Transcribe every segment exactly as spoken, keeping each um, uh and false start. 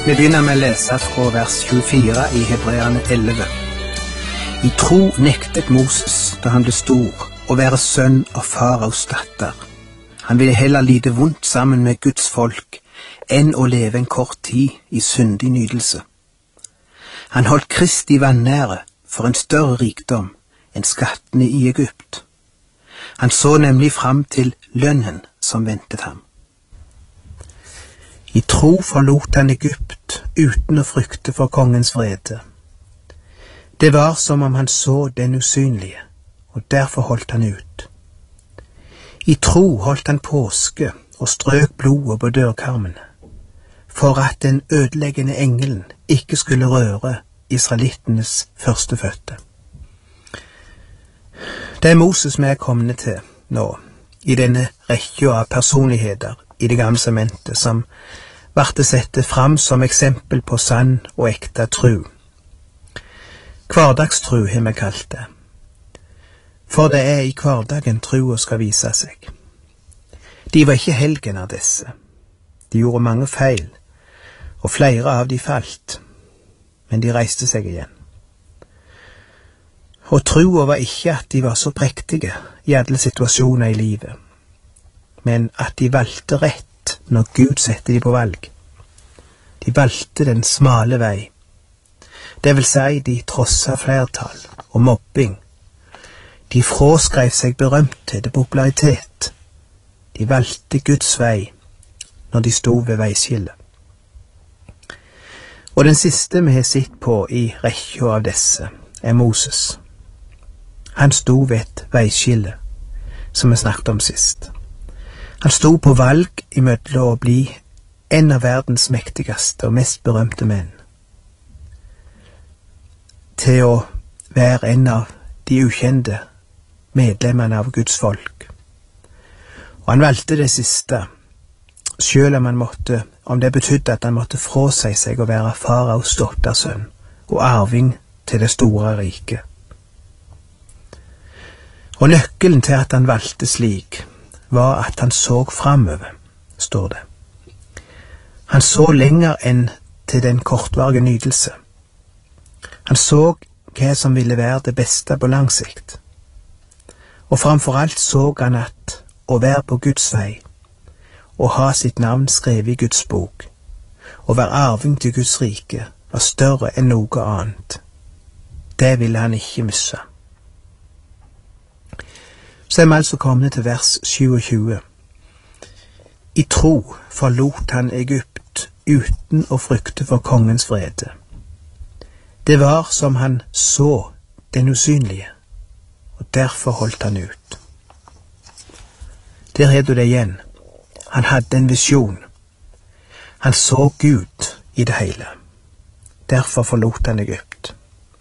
Vi begynner med å lese fra vers tjuefire i Hebreerne elleve. I tro nektet Moses, da han ble stor, å være sønn av faraos datter. Han ville heller lide vondt sammen med Guds folk, enn å leve en kort tid i syndig nydelse. Han holdt Kristi vannære for en større rikdom enn skattene i Egypt. Han så nemlig fram til lønnen som ventet ham. I tro forlot han Egypt uten å frykte for kongens vrede. Det var som om han så den usynlige, og derfor holdt han ut. I tro holdt han påske og strøk blodet på dørkarmene, for at den ødeleggende engelen ikke skulle røre israelittenes førstefødte. Det er Moses vi er kommet til nå, i denne rekke av personligheter i det gamle testamentet, som varte sette fram som eksempel på sann og ekte tru. Hverdagstru har vi kalt det, for det er i hverdagen trua skal vise seg. De var ikke helgen av disse. De gjorde mange feil, og flere av de falt, men de reiste seg igjen. Og trua var ikke at de var så prektige i alle situasjoner i livet, men at de valgte rett når Gud sette de på valg. De valgte den smale vei. Det vil si, de trosset flertall og mobbing. De fråskrev seg berømthet og popularitet. De valgte Guds vei når de stod ved veiskillet. Og den siste vi har sett på i rekken av disse er Moses. Han stod ved et veiskille, som vi snakket om sist. Han stod på valg imellom å bli en av verdens mektigste og mest berømte menn, til å være en av de ukjente medlemmene av Guds folk. Og han valgte det siste, selv om, han måtte, om det betydde at han måtte frasi seg å være faraos dottersønn og arving til det store riket. Og nøkkelen til at han valgte slik, var at han så framover, står det. Han så lenger enn til den kortvarige nydelse. Han så hva som ville være det beste på lang sikt. Og framfor alt så han at å være på Guds vei, og ha sitt navn skrevet i Guds bok, og være arving til Guds rike, var større enn noe annet. Det ville han ikke misse. Så er vi altså kommet til vers tjuesyv. I tro forlot han Egypt uten å frykte for kongens vrede. Det var som han så den usynlige, og derfor holdt han ut. Der har du det igjen. Han hadde en visjon. Han så Gud i det hele. Derfor forlot han Egypt.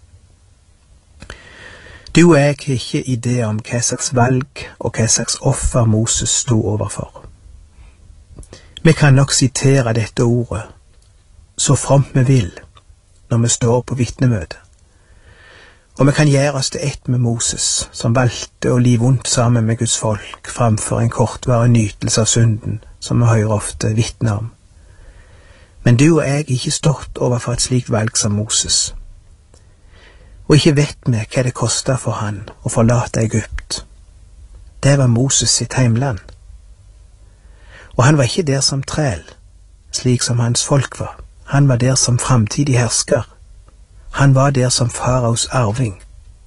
Du og jeg har ikke idé om hva slags valg og hva slags offer Moses stod overfor. Vi kan nok sitere dette ordet så fromt vi vil når vi står på vitnemøte. Og vi kan gjøre oss til ett med Moses, som valgte å live vondt sammen med Guds folk framfor en kortvarig nytelse av synden, som vi hører ofte vitne om. Men du og jeg har ikke stått overfor et slikt valg som Moses. Og ikke vet vi hva det kostet for han å forlate Egypt. Det var Moses sitt heimland. Og han var ikke der som træl, slik som hans folk var. Han var der som framtidig hersker. Han var der som faraos arving.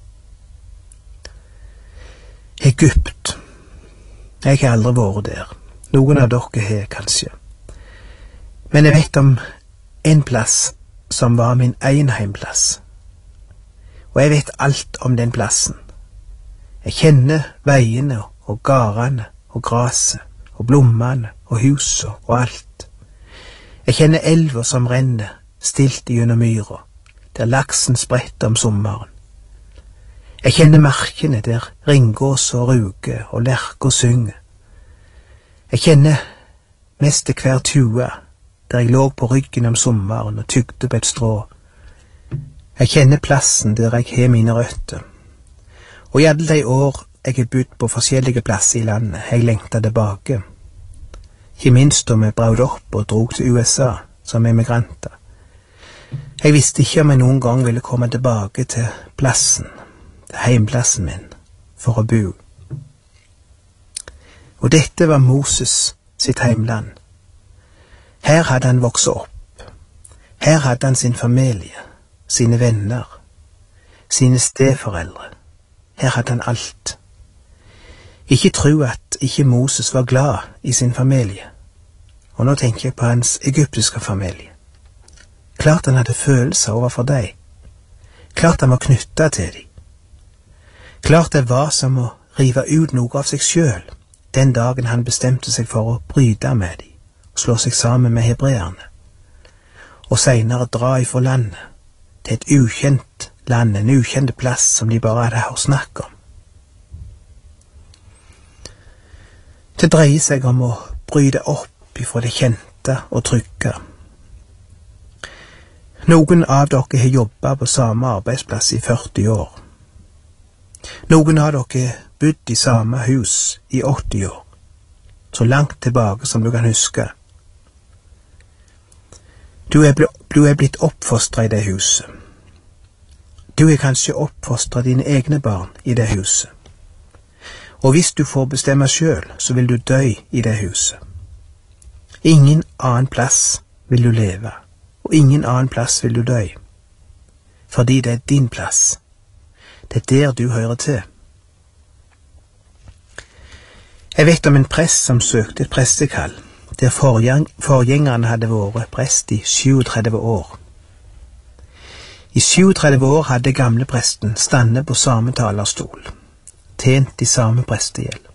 Egypt. Jeg har aldri vært der. Noen av dere har kanskje. Men jeg vet om en plass som var min egen heimplass. Og jeg vet alt om den plassen. Jeg kjenner veiene og garene og graset og blommene og huset og alt. Jeg kjenner elva som renner stilt gjennom myra, der laksen spretter om sommeren. Jeg kjenner markene der ringgås og ruge og lerke og synge. Jeg kjenner mest til hver tue, der jeg lå på ryggen om sommeren og tygde på et strå. Jeg kjenner plassen der jeg har mine røtter. Og i alle de år jeg har bodd på forskjellige plasser i landet, har jeg lengtet tilbake. Ikke minst da vi brød opp og drog til U S A som emigranter, Jeg visste ikke om jeg noen gang ville komme tilbake til plassen, til heimplassen min, for å bo. Og dette var Moses sitt heimland. Her hadde han vokst opp. Her hadde han sin familie, sine venner, sine steforeldre. Her hadde han alt. Ikke tro at ikke Moses var glad i sin familie. Og nå tenker jeg på hans egyptiske familie. Klart han hadde følelser overfor dem. Klart han var knyttet til dem. Klart det var som å rive ut noe av seg selv den dagen han bestemte seg for å bryte med dem og slå seg sammen med hebreerne, og senere dra ifra landet til et ukjent land, en ukjent plass som de bare hadde hørt snakk om. Det dreier seg om å bryte opp ifra det kjente og trygge. Noen av dere har jobbet på samme arbeidsplass i førti år. Noen av dere bodd i samme hus i åtti år, så langt tilbake som du kan huske. Du er, ble, du er blitt oppfostret i det huset. Du er kanskje oppfostret dine egne barn i det huset. Og hvis du får bestemme selv, så vil du dø i det huset. Ingen annen plass vil du leve, og ingen annen plass vil du dø. Fordi det er din plass. Det er der du hører til. Jeg vet om en prest som søkte et prestekall, der forgjengeren hadde vært prest i syvogtredve år. I syvogtredve år hadde gamle presten standet på samme talerstol, tjent i samme prestegjeld.